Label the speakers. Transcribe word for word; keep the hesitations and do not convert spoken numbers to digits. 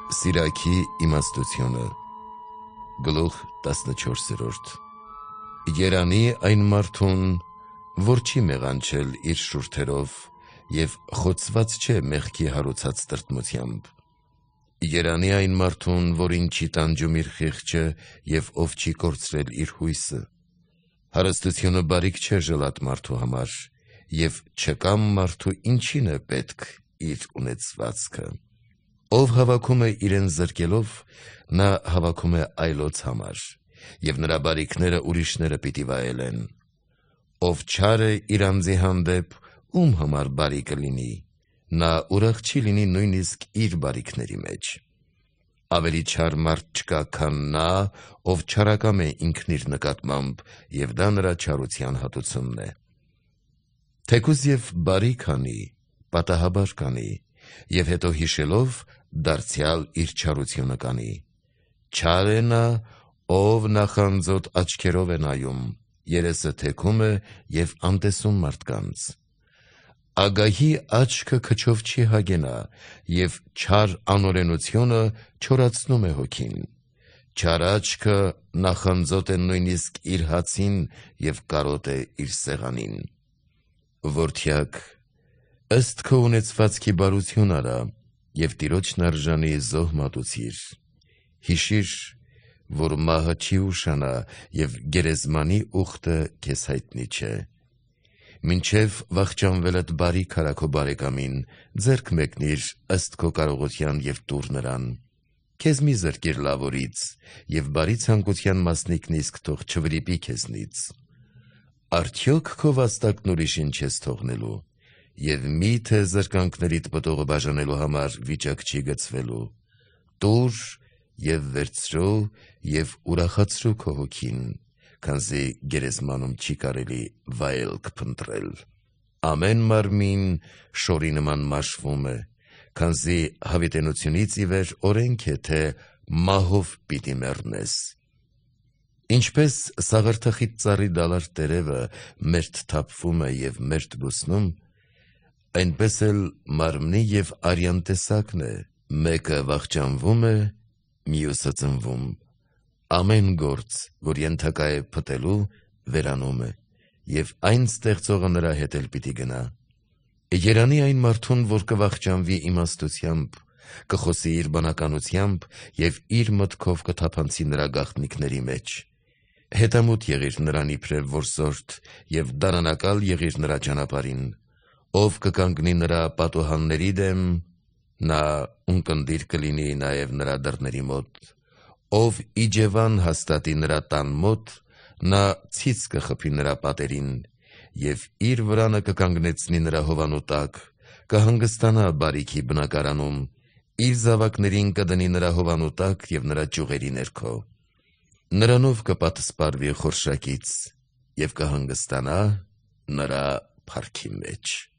Speaker 1: Սիրակի իմաստությունը Գլուխ տասնչորսերորդ Երանի այն մարդուն, որ չի մեղանչել իր շուրթերով և խոցված չէ մեղքի հարուցած տրտմությամբ: Երանի այն մարդուն, որին չի տանջում իր խիղճը և ով չի կորցրել իր հույսը: Հարստությունը բարիք չէ ժլատ մարդու համար, և չկամ մարդու ինչին է պետք իր ունեցվածքը: Ով հավաքում է իրեն զրկելով, նա հավաքում է այլոց համար, և նրա բարիքները ուրիշները պիտի վայելեն: Ով չար է իր անձի հանդեպ, ում համար բարի կլինի, նա ուրախ չի լինի նույնիսկ իր բարիքների մեջ: Ավելի չար մարդ չկա, քան նա, ով չարակամ է ինքն իր նկատմամբ, և դա նրա չարության հատուցումն է: Թեկուզ և բարիք անի, պատահաբար կանի, և հետո հիշելով, դարձյալ իր չարությունը կանի: Չար է նա, ով նախանձոտ աչքերով է նայում, երեսը թեքում է և անտեսում մարդկանց: Ագահի աչքը քչով չի հագենա, և չար անօրենությունը չորացնում է հոգին: Չար աչքը նախանձոտ է նույնիսկ իր հացին և կարոտ է իր սեղանին: Որդյակ, ըստ քո ունեցվածքի բարություն արա և Տիրոջն արժանի զոհ մատուցիր: Հիշիր, որ մահը չի ուշանա և գերեզմանի ուխտը քեզ հայտնի չէ: Մինչև վախճանվելդ բարիք արա քո բարեկամին, ձեռք մեկնիր ըստ քո կարողության և տուր նրան: Քեզ մի զրկիր լավ օրից, և բարի ցանկության մասնիկն իսկ թող չվրիպի քեզնից: Արդյոք քո վաստակն ուրիշին չես թողնելու: Եվ մի՞թե զրկանքներիդ պտուղը բաժանելու համար վիճակ չի գցվելու: Տուր և վերցրու և ուրախացրու քո հոգին, քանզի գերեզմանում չի կարելի վայելք փնտրել: Ամեն մարմին շորի նման մաշվում է, քանզի հավիտենությունից ի վեր օրենք է, թե մահով պիտի մեռնես: Ինչպես սաղարթախիտ ծառի դալար տերևը մերթ թափվում է և մերթ բուսնում, այնպես էլ մարմնի և արյան տեսակն է, մեկը վախճանվում է, մյուսը ծնվում: Ամեն գործ, որ ենթակա է փտելու, վերանում է, և այն ստեղծողը նրա հետ էլ պիտի գնա: Երանի այն մարդուն, որ կվախճանվի իմաստությամբ, կխոսի իր բանականությամբ և իր մտքով կթափանցի նրա գաղտնիքների մեջ: Հետամուտ եղիր նրան իբրև որսորդ և դարանակալ եղիր նրա ճանապարհին: Ով կկանգնի նրա պատուհանների դեմ, նա ունկնդիր կլինի նաև նրա դռների մոտ: Ով իջևան հաստատի նրա տան մոտ, նա ցից կխփի նրա պատերին, և իր վրանը կկանգնեցնի նրա հովանու տակ, կհանգստանա բարիքի բնակարանում, իր զավակներին կդնի նրա հովանու տակ և նրա ճյուղերի ներքո: Նրանով կպատսպարվի խորշակից և կհանգստանա նրա փառքի մեջ: